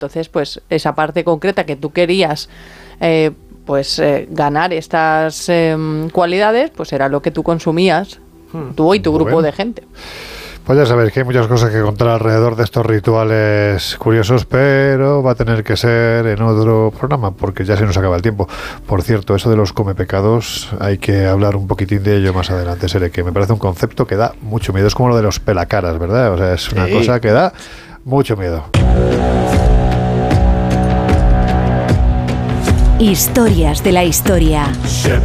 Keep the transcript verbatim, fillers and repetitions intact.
Entonces, pues esa parte concreta que tú querías eh, pues eh, ganar estas eh, cualidades, pues era lo que tú consumías, hmm. tú y tu grupo bueno. de gente. Pues ya sabéis que hay muchas cosas que contar alrededor de estos rituales curiosos, pero va a tener que ser en otro programa, porque ya se nos acaba el tiempo. Por cierto, eso de los come pecados, hay que hablar un poquitín de ello más adelante, Sere, que me parece un concepto que da mucho miedo. Es como lo de los pelacaras, ¿verdad? O sea, es una sí. cosa que da mucho miedo. Historias de la historia.